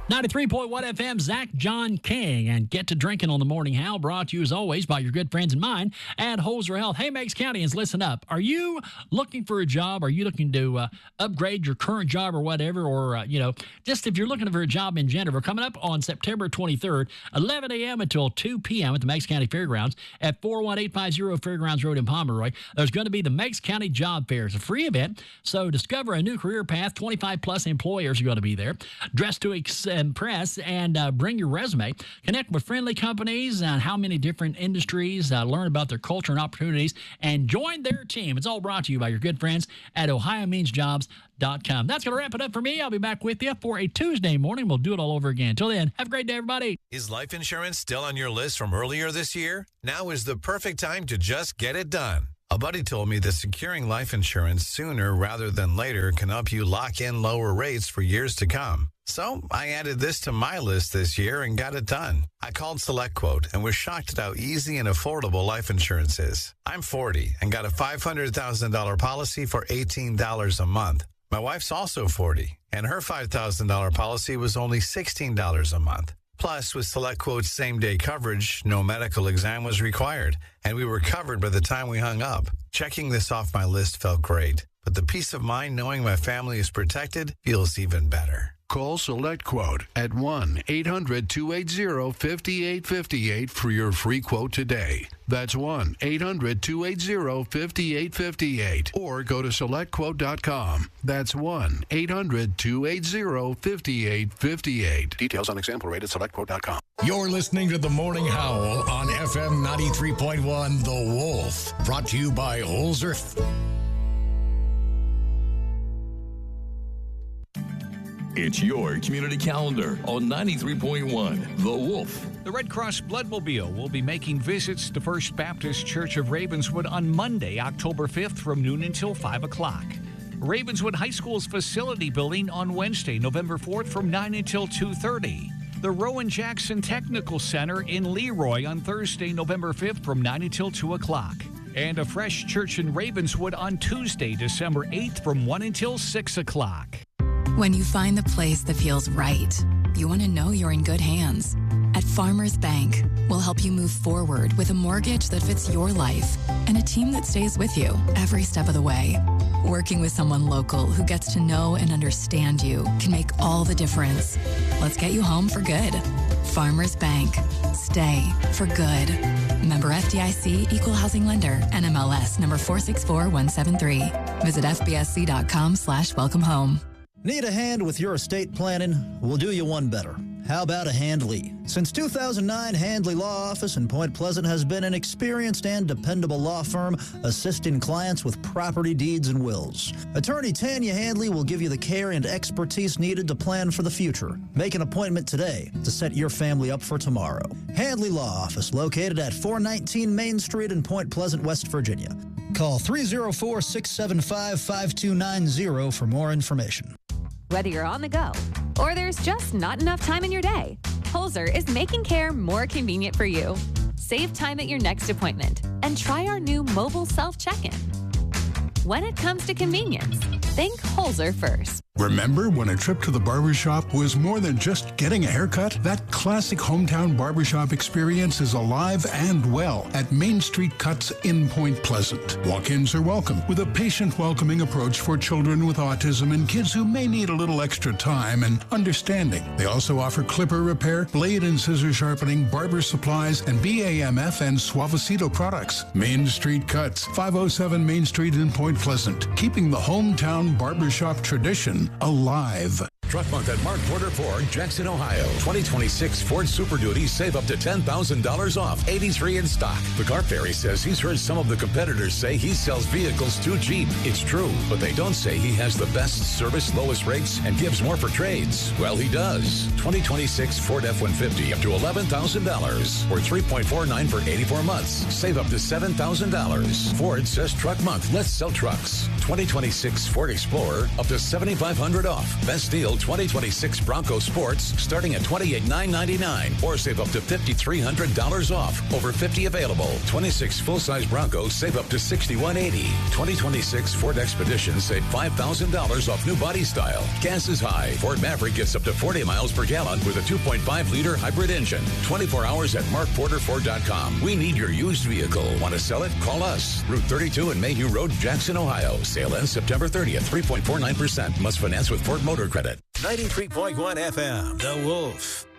93.1 FM, Zach John King, and Get to Drinking on the Morning How, brought to you as always by your good friends and mine at Holzer Health. Hey, Meigs Countyans, listen up. Are you looking for a job? Are you looking to upgrade your current job or whatever? Or, just if you're looking for a job in general, we're coming up on September 23rd, 11 a.m. until 2 p.m. at the Meigs County Fairgrounds at 41850 Fairgrounds Road in Pomeroy. There's going to be the Meigs County Job Fair. It's a free event, so discover a new career path. 25-plus employers are going to be there. Dress to impress and bring your resume. Connect with friendly companies on how many different industries, learn about their culture and opportunities, and join their team. It's all brought to you by your good friends at OhioMeansJobs.com. That's going to wrap it up for me. I'll be back with you for a Tuesday morning. We'll do it all over again. Until then, have a great day, everybody. Is life insurance still on your list from earlier this year? Now is the perfect time to just get it done. A buddy told me that securing life insurance sooner rather than later can help you lock in lower rates for years to come. So I added this to my list this year and got it done. I called SelectQuote and was shocked at how easy and affordable life insurance is. I'm 40 and got a $500,000 policy for $18 a month. My wife's also 40, and her $5,000 policy was only $16 a month. Plus, with SelectQuote's same-day coverage, no medical exam was required, and we were covered by the time we hung up. Checking this off my list felt great, but the peace of mind knowing my family is protected feels even better. Call SelectQuote at 1-800-280-5858 for your free quote today. That's 1-800-280-5858. Or go to SelectQuote.com. That's 1-800-280-5858. Details on example rate at SelectQuote.com. You're listening to The Morning Howl on FM 93.1 The Wolf. Brought to you by Holzer. It's your community calendar on 93.1 The Wolf. The Red Cross Bloodmobile will be making visits to First Baptist Church of Ravenswood on Monday, October 5th from noon until 5 o'clock. Ravenswood High School's facility building on Wednesday, November 4th from 9 until 2:30. The Rowan Jackson Technical Center in Leroy on Thursday, November 5th from 9 until 2 o'clock. And a Fresh Church in Ravenswood on Tuesday, December 8th from 1 until 6 o'clock. When you find the place that feels right, you want to know you're in good hands. At Farmers Bank, we'll help you move forward with a mortgage that fits your life and a team that stays with you every step of the way. Working with someone local who gets to know and understand you can make all the difference. Let's get you home for good. Farmers Bank. Stay for good. Member FDIC, Equal Housing Lender, NMLS number 464173. Visit fbsc.com/welcome home. Need a hand with your estate planning? We'll do you one better. How about a Handley? Since 2009, Handley Law Office in Point Pleasant has been an experienced and dependable law firm assisting clients with property deeds and wills. Attorney Tanya Handley will give you the care and expertise needed to plan for the future. Make an appointment today to set your family up for tomorrow. Handley Law Office, located at 419 Main Street in Point Pleasant, West Virginia. Call 304-675-5290 for more information. Whether you're on the go or there's just not enough time in your day, Holzer is making care more convenient for you. Save time at your next appointment and try our new mobile self-check-in. When it comes to convenience, think Holzer first. Remember when a trip to the barbershop was more than just getting a haircut? That classic hometown barbershop experience is alive and well at Main Street Cuts in Point Pleasant. Walk-ins are welcome with a patient welcoming approach for children with autism and kids who may need a little extra time and understanding. They also offer clipper repair, blade and scissor sharpening, barber supplies, and BAMF and Suavecito products. Main Street Cuts, 507 Main Street in Point Pleasant, keeping the hometown barbershop tradition alive. Truck Month at Mark Porter Ford, Jackson, Ohio. 2026 Ford Super Duty, save up to $10,000 off. 83 in stock. The Car Fairy says he's heard some of the competitors say he sells vehicles too cheap. It's true, but they don't say he has the best service, lowest rates, and gives more for trades. Well, he does. 2026 Ford F-150 up to $11,000 or 3.49 for 84 months. Save up to $7,000. Ford says Truck Month. Let's sell trucks. 2026 Ford Explorer up to $7,500 off. Best deal 2026 Bronco Sports starting at $28,999 or save up to $5,300 off. Over 50 available. 26 full-size Broncos save up to $6,180. 2026 Ford Expedition save $5,000 off new body style. Gas is high. Ford Maverick gets up to 40 miles per gallon with a 2.5-liter hybrid engine. 24 hours at markporterford.com. We need your used vehicle. Want to sell it? Call us. Route 32 and Mayhew Road, Jackson, Ohio. Sale ends September 30th. 3.49%. Must finance with Ford Motor Credit. 93.1 FM, The Wolf.